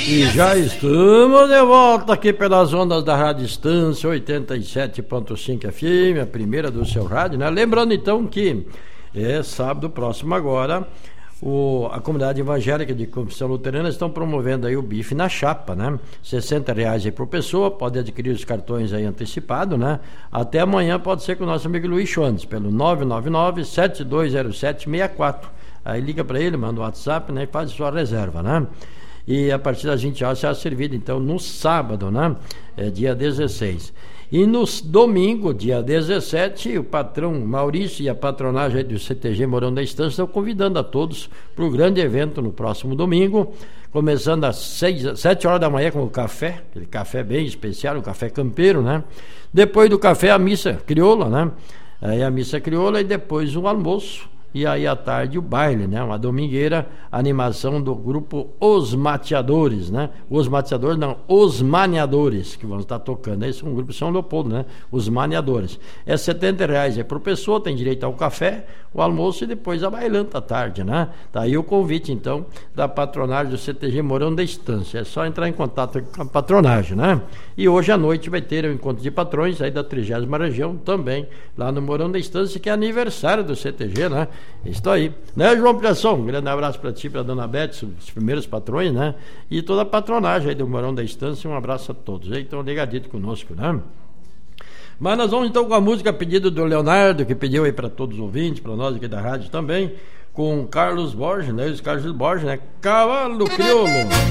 E já estamos de volta aqui pelas ondas da Rádio Estância 87.5 FM, a primeira do seu rádio, né? Lembrando então que sábado próximo agora, a comunidade evangélica de Confissão Luterana estão promovendo aí o bife na chapa, né? R$60 aí por pessoa, pode adquirir os cartões aí antecipado, né? Até amanhã pode ser com o nosso amigo Luiz Schwantes, pelo 999-720764. Aí liga para ele, manda um WhatsApp, né? E faz sua reserva, né? E a partir das 20 horas será servido, então, no sábado, né? Dia 16. E no domingo, dia 17, o patrão Maurício e a patronagem do CTG Morão da Estância estão convidando a todos para o grande evento no próximo domingo, começando às 7 horas da manhã com o café, aquele café bem especial, o café campeiro, né? Depois do café, a missa crioula, né? Aí a missa crioula e depois o almoço. E aí à tarde o baile, né? Uma domingueira, animação do grupo Os Mateadores, né? Os Mateadores não, Os Maniadores, que vão estar tocando. Esse é um grupo de São Leopoldo, né? Os Maniadores. É R$70 por pessoa, tem direito ao café, o almoço e depois a bailanta à tarde, né? Tá aí o convite, então, da patronagem do CTG Morão da Estância. É só entrar em contato com a patronagem, né? E hoje à noite vai ter o encontro de patrões aí da 30ª região, também lá no Morão da Estância, que é aniversário do CTG, né? Isso aí, né, João Piação? Um grande abraço para ti, para a dona Beth, os primeiros patrões, né? E toda a patronagem aí do Morão da Estância, um abraço a todos. Então, ligadito conosco, né? Mas nós vamos então com a música pedido do Leonardo, que pediu aí para todos os ouvintes, para nós aqui da rádio também, com Carlos Borges, né? Os Carlos Borges, né? Cavalo Crioulo.